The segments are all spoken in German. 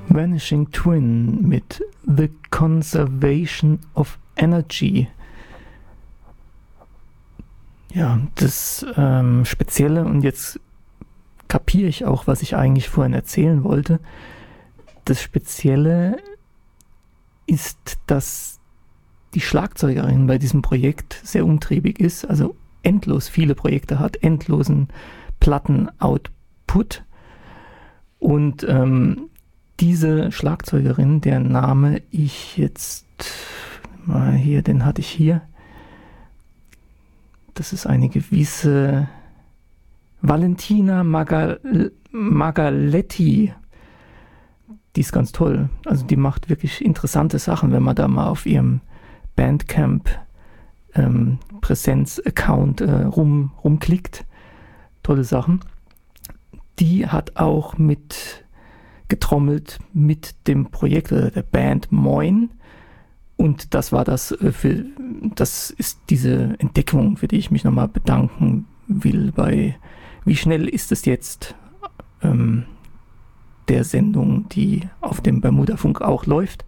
Vanishing Twin mit The Conservation of Energy. Ja, das Spezielle, und jetzt kapiere ich auch, was ich eigentlich vorhin erzählen wollte. Das Spezielle ist, dass die Schlagzeugerin bei diesem Projekt sehr umtriebig ist, also endlos viele Projekte hat, endlosen Platten-Output. Und diese Schlagzeugerin, deren Name ich jetzt mal hier, den hatte ich hier, das ist eine gewisse Valentina Magaletti. Die ist ganz toll. Also die macht wirklich interessante Sachen, wenn man da mal auf ihrem Bandcamp Präsenz-Account rumklickt. Tolle Sachen. Die hat auch getrommelt mit dem Projekt oder der Band Moin. Und das war das ist diese Entdeckung, für die ich mich nochmal bedanken will bei Wie schnell ist es jetzt, der Sendung, die auf dem Bermuda-Funk auch läuft.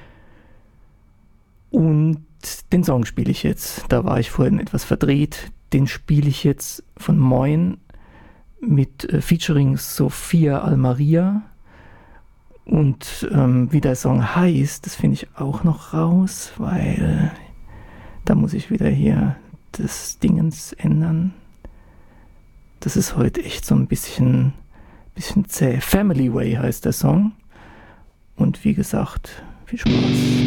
Und den Song spiele ich jetzt. Da war ich vorhin etwas verdreht. Den spiele ich jetzt von Moin mit featuring Sophia Almaria. Und wie der Song heißt, das finde ich auch noch raus, weil da muss ich wieder hier das Dingens ändern. Das ist heute echt so ein bisschen zäh. Family Way heißt der Song. Und wie gesagt, viel Spaß.